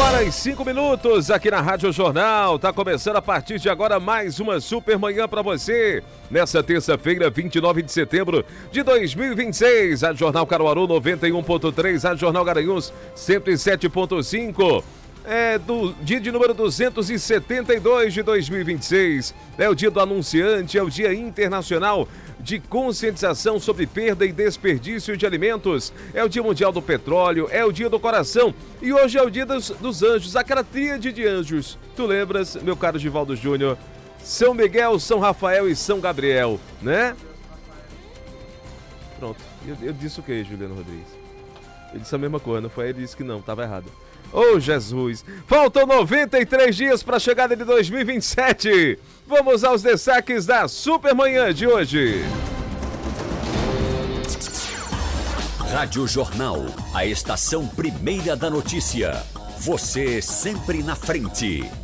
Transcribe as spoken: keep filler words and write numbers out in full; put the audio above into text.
horas e cinco minutos aqui na Rádio Jornal. Tá começando a partir de agora mais uma super manhã para você. Nessa terça-feira, vinte e nove de setembro de dois mil e vinte e seis. A Jornal Caruaru noventa e um ponto três, a Jornal Garanhuns cento e sete ponto cinco. É do dia de número duzentos e setenta e dois de dois mil e vinte e seis. É o dia do anunciante, é o dia internacional de conscientização sobre perda e desperdício de alimentos. É o dia mundial do petróleo, é o dia do coração. E hoje é o dia dos, dos anjos, aquela tríade de anjos. Tu lembras, meu caro Givaldo Júnior? São Miguel, São Rafael e São Gabriel, né? Pronto. Eu, eu disse o que, Juliano Rodrigues? Ele disse a mesma coisa, não foi? Ele disse que não, estava errado. Ô, Jesus! Faltam noventa e três dias para a chegada de dois mil e vinte e sete. Vamos aos destaques da Supermanhã de hoje. Rádio Jornal, a estação primeira da notícia. Você sempre na frente.